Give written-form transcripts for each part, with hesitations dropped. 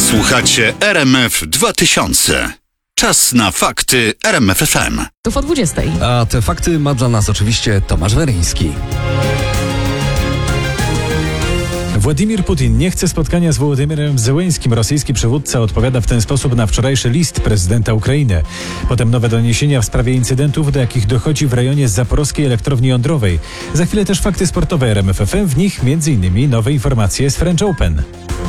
Słuchacie RMF 2000. Czas na fakty RMF FM. Tu po 20. A te fakty ma dla nas oczywiście Tomasz Weryński. Władimir Putin nie chce spotkania z Wołodymyrem Zełeńskim. Rosyjski przywódca odpowiada w ten sposób na wczorajszy list prezydenta Ukrainy. Potem nowe doniesienia w sprawie incydentów, do jakich dochodzi w rejonie Zaporowskiej Elektrowni Jądrowej. Za chwilę też fakty sportowe RMF FM, w nich m.in. nowe informacje z French Open.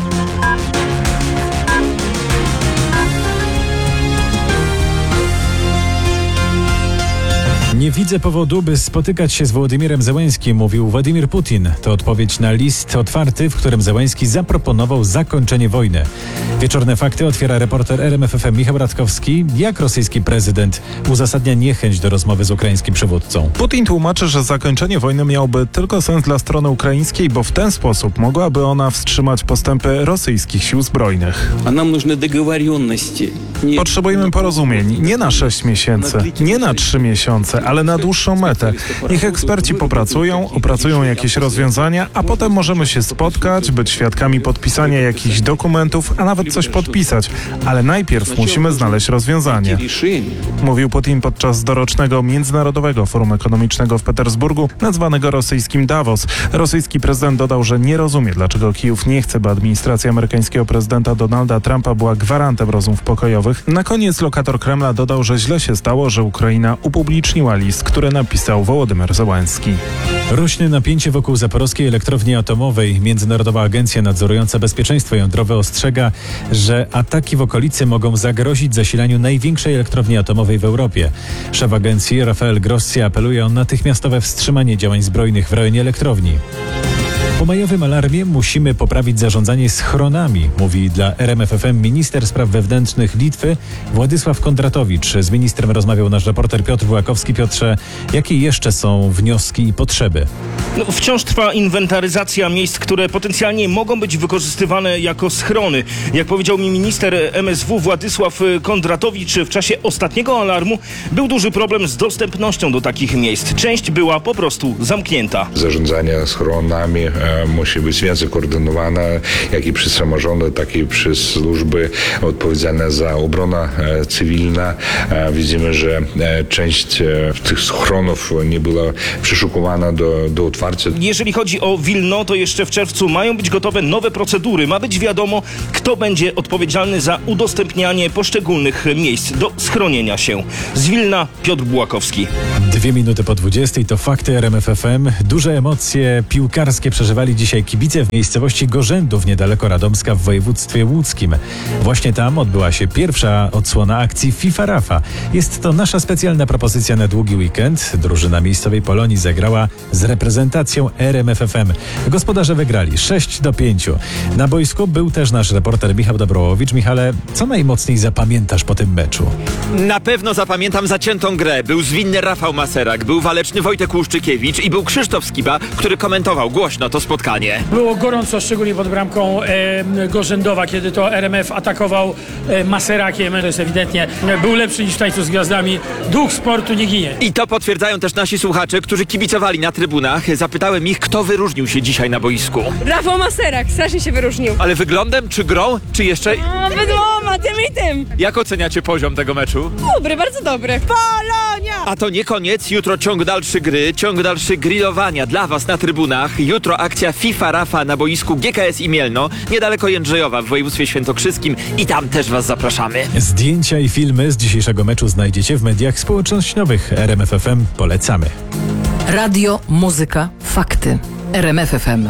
Nie widzę powodu, by spotykać się z Wołodymyrem Zełeńskim, mówił Władimir Putin. To odpowiedź na list otwarty, w którym Zełeński zaproponował zakończenie wojny. Wieczorne fakty otwiera reporter RMF FM Michał Radkowski. Jak rosyjski prezydent uzasadnia niechęć do rozmowy z ukraińskim przywódcą? Putin tłumaczy, że zakończenie wojny miałoby tylko sens dla strony ukraińskiej, bo w ten sposób mogłaby ona wstrzymać postępy rosyjskich sił zbrojnych. Potrzebujemy porozumień, nie na 6 miesięcy, nie na 3 miesiące, ale na dłuższą metę. Niech eksperci popracują, opracują jakieś rozwiązania, a potem możemy się spotkać, być świadkami podpisania jakichś dokumentów, a nawet coś podpisać. Ale najpierw musimy znaleźć rozwiązanie. Mówił Putin podczas dorocznego Międzynarodowego Forum Ekonomicznego w Petersburgu, nazwanego rosyjskim Davos. Rosyjski prezydent dodał, że nie rozumie, dlaczego Kijów nie chce, by administracja amerykańskiego prezydenta Donalda Trumpa była gwarantem rozmów pokojowych. Na koniec lokator Kremla dodał, że źle się stało, że Ukraina upubliczniła list, który napisał Wołodymyr Zełenski. Rośnie napięcie wokół Zaporowskiej Elektrowni Atomowej. Międzynarodowa Agencja nadzorująca bezpieczeństwo jądrowe ostrzega, że ataki w okolicy mogą zagrozić zasilaniu największej elektrowni atomowej w Europie. Szef agencji Rafael Grossi apeluje o natychmiastowe wstrzymanie działań zbrojnych w rejonie elektrowni. Po majowym alarmie musimy poprawić zarządzanie schronami, mówi dla RMF FM minister spraw wewnętrznych Litwy Władysław Kondratowicz. Z ministrem rozmawiał nasz reporter Piotr Bułakowski. Piotrze, jakie jeszcze są wnioski i potrzeby? Wciąż trwa inwentaryzacja miejsc, które potencjalnie mogą być wykorzystywane jako schrony. Jak powiedział mi minister MSW Władysław Kondratowicz, w czasie ostatniego alarmu był duży problem z dostępnością do takich miejsc. Część była po prostu zamknięta. Zarządzanie schronami musi być więcej koordynowane, jak i przez samorządy, tak i przez służby odpowiedzialne za obronę cywilną. Widzimy, że część tych schronów nie była przyszykowana do otwarcia. Jeżeli chodzi o Wilno, to jeszcze w czerwcu mają być gotowe nowe procedury. Ma być wiadomo, kto będzie odpowiedzialny za udostępnianie poszczególnych miejsc do schronienia się. Z Wilna Piotr Bułakowski. 2 minuty po 20 to fakty RMF FM. Duże emocje piłkarskie przeżywali dzisiaj kibice w miejscowości Gorzędów, niedaleko Radomska w województwie łódzkim. Właśnie tam odbyła się pierwsza odsłona akcji FIFA Rafa. Jest to nasza specjalna propozycja na długi weekend. Drużyna miejscowej Polonii zagrała z reprezentacją RMF FM. Gospodarze wygrali 6-5. Na boisku był też nasz reporter Michał Dobrołowicz. Michale, co najmocniej zapamiętasz po tym meczu? Na pewno zapamiętam zaciętą grę. Był zwinny Rafał Maserak, był waleczny Wojtek Łuszczykiewicz i był Krzysztof Skiba, który komentował głośno to spotkanie. Było gorąco, szczególnie pod bramką Gorzędowa, kiedy to RMF atakował Maserakiem. To jest ewidentnie, był lepszy niż w Tańcu z Gwiazdami. Duch sportu nie ginie. I to potwierdzają też nasi słuchacze, którzy kibicowali na trybunach. Zapytałem ich, kto wyróżnił się dzisiaj na boisku. Rafał Maserak, strasznie się wyróżnił. Ale wyglądem, czy grą, czy jeszcze... Obydwoma, tym i tym. Jak oceniacie poziom tego meczu? Dobry, bardzo dobry. Polonia! A to nie koniec. Jutro ciąg dalszy gry, ciąg dalszy grillowania dla was na trybunach. Jutro akcja FIFA Rafa na boisku GKS i Mielno, niedaleko Jędrzejowa w województwie świętokrzyskim i tam też was zapraszamy. Zdjęcia i filmy z dzisiejszego meczu znajdziecie w mediach społecznościowych RMF FM. Polecamy. Radio, muzyka, fakty. RMF FM.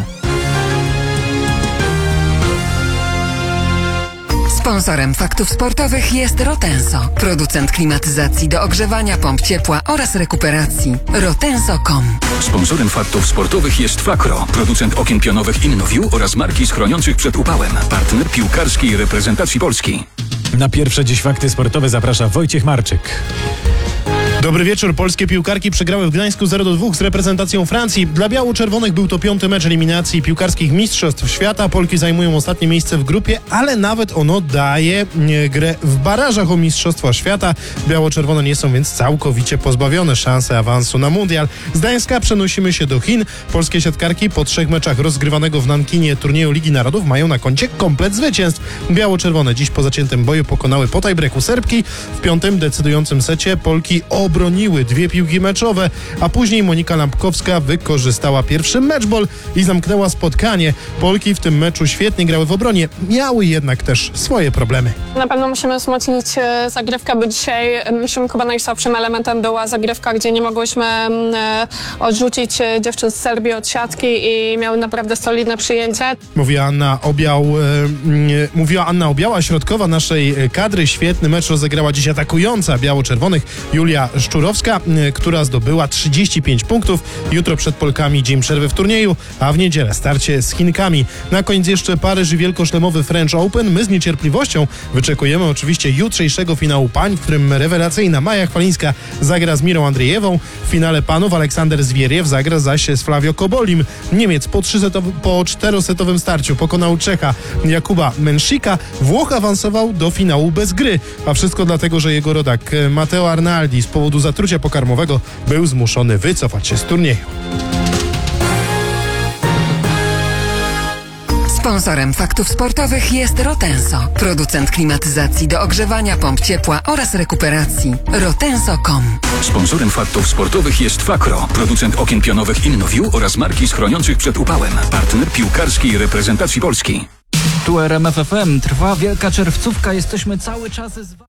Sponsorem faktów sportowych jest Rotenso, producent klimatyzacji do ogrzewania, pomp ciepła oraz rekuperacji. Rotenso.com. Sponsorem faktów sportowych jest Fakro, producent okien pionowych InnoView oraz marki schroniących przed upałem. Partner piłkarskiej reprezentacji Polski. Na pierwsze dziś fakty sportowe zaprasza Wojciech Marczyk. Dobry wieczór. Polskie piłkarki przegrały w Gdańsku 0-2 z reprezentacją Francji. Dla biało-czerwonych był to 5. mecz eliminacji piłkarskich mistrzostw świata. Polki zajmują ostatnie miejsce w grupie, ale nawet ono daje grę w barażach o mistrzostwa świata. Biało-czerwone nie są więc całkowicie pozbawione szansy awansu na mundial. Z Gdańska przenosimy się do Chin. Polskie siatkarki po 3 meczach rozgrywanego w Nankinie turnieju Ligi Narodów mają na koncie komplet zwycięstw. Biało-czerwone dziś po zaciętym boju pokonały po tie-breaku Serbki. W 5. decydującym secie Polki obroniły 2 piłki meczowe, a później Monika Lampkowska wykorzystała pierwszy matchball i zamknęła spotkanie. Polki w tym meczu świetnie grały w obronie, miały jednak też swoje problemy. Na pewno musimy wzmocnić zagrywkę, bo dzisiaj myślę, chyba najsłabszym elementem była zagrywka, gdzie nie mogłyśmy odrzucić dziewczyn z Serbii od siatki i miały naprawdę solidne przyjęcie. Mówiła Anna Obiała, środkowa naszej kadry. Świetny mecz rozegrała dziś atakująca biało-czerwonych Julia Szczurowska, która zdobyła 35 punktów. Jutro przed Polkami dzień przerwy w turnieju, a w niedzielę starcie z Chinkami. Na koniec jeszcze Paryż i wielkoszlemowy French Open. My z niecierpliwością wyczekujemy oczywiście jutrzejszego finału pań, w którym rewelacyjna Maja Chwalińska zagra z Mirą Andrzejewą. W finale panów Aleksander Zwieriew zagra zaś z Flavio Kobolim. Niemiec po 4-setowym starciu pokonał Czecha Jakuba Menšika. Włoch awansował do finału bez gry, a wszystko dlatego, że jego rodak Matteo Arnaldi z powodu zatrucia pokarmowego był zmuszony wycofać się z turnieju. Sponsorem faktów sportowych jest Rotenso, producent klimatyzacji do ogrzewania, pomp ciepła oraz rekuperacji. Rotenso.com. Sponsorem faktów sportowych jest Fakro, producent okien pionowych InnoView oraz marki chroniących przed upałem. Partner piłkarskiej reprezentacji Polski. Tu RMF FM, trwa wielka czerwcówka, jesteśmy cały czas z